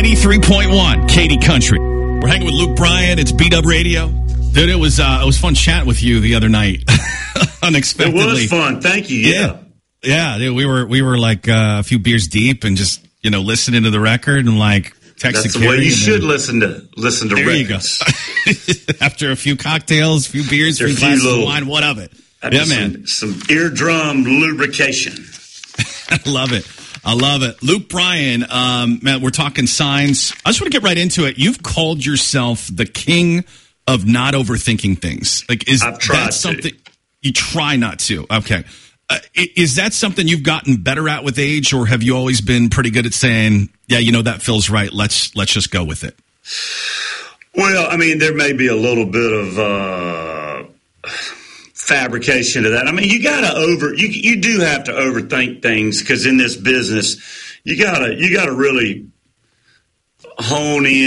93.1 Katy Country. We're hanging with Luke Bryan. It's B-Dub Radio. Dude, it was fun chatting with you the other night. Unexpectedly. It was fun. Thank you. Yeah. Dude, we were like a few beers deep and just, listening to the record and like texting. That's the way you should listen to there records. You go. After a few cocktails, a few beers, a few glasses of wine, what of it? Yeah, man. Some eardrum lubrication. I love it. Luke Bryan, man, we're talking signs. I just want to get right into it. You've called yourself the king of not overthinking things. Like, I've tried that something you try not to? Okay. Is that something you've gotten better at with age, or have you always been pretty good at saying, yeah, that feels right. Let's just go with it? Well, I mean, there may be a little bit of fabrication to that. I mean, you do have to overthink things, because in this business, you gotta really hone in